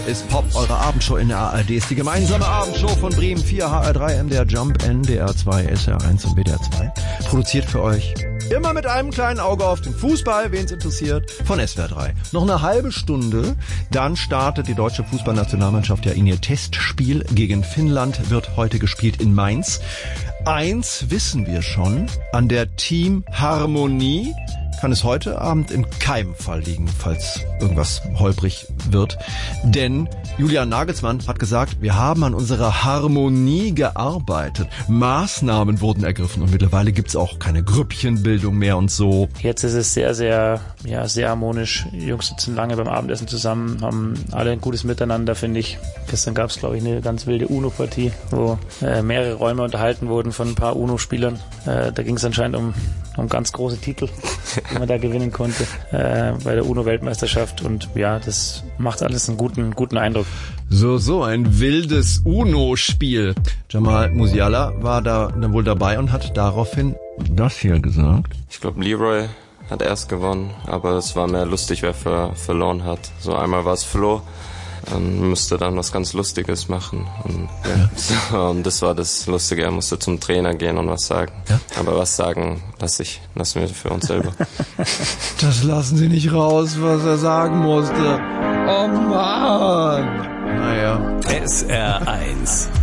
Ist Pop, eure Abendshow in der ARD. Ist die gemeinsame Abendshow von Bremen 4, HR3, MDR Jump, NDR2, SR1 und WDR 2. Produziert für euch immer mit einem kleinen Auge auf den Fußball, wen es interessiert, von SWR 3. Noch eine halbe Stunde, dann startet die deutsche Fußballnationalmannschaft ja in ihr Testspiel gegen Finnland, wird heute gespielt in Mainz. Eins wissen wir schon, an der Teamharmonie kann es heute Abend im Keimfall liegen, falls irgendwas holprig wird. Denn Julian Nagelsmann hat gesagt, wir haben an unserer Harmonie gearbeitet. Maßnahmen wurden ergriffen und mittlerweile gibt's auch keine Grüppchenbildung mehr und so. Jetzt ist es sehr, sehr harmonisch. Die Jungs sitzen lange beim Abendessen zusammen, haben alle ein gutes Miteinander, finde ich. Gestern gab's, glaube ich, eine ganz wilde UNO-Partie, wo mehrere Räume unterhalten wurden von ein paar UNO-Spielern. Da ging es anscheinend um ganz große Titel, die man da gewinnen konnte bei der UNO-Weltmeisterschaft. Und ja, das macht alles einen guten Eindruck. So ein wildes UNO-Spiel. Jamal Musiala war da dann wohl dabei und hat daraufhin das hier gesagt. Ich glaube, Leroy hat erst gewonnen, aber es war mehr lustig, wer verloren hat. So einmal war es Flo, und musste dann was ganz Lustiges machen. Und das war das Lustige, er musste zum Trainer gehen und was sagen. Ja? Aber was sagen, lassen wir für uns selber. Das lassen Sie nicht raus, was er sagen musste. Oh Mann! Naja. SR1